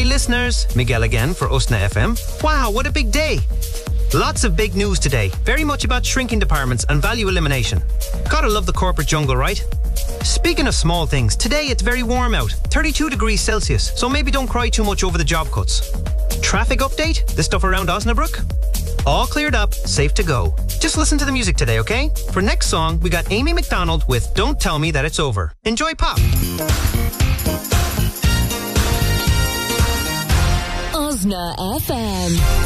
listeners, Miguel again for Usna FM. Wow, what a big day. Lots of big news today, very much about shrinking departments and value elimination. Gotta love the corporate jungle, right? Speaking of small things, today it's very warm out, 32 degrees Celsius, so maybe don't cry too much over the job cuts. Traffic update, the stuff around Osnabrück? All cleared up, safe to go. Just listen to the music today, okay? For next song, we got Amy McDonald with Don't Tell Me That It's Over. Enjoy pop. Osna FM.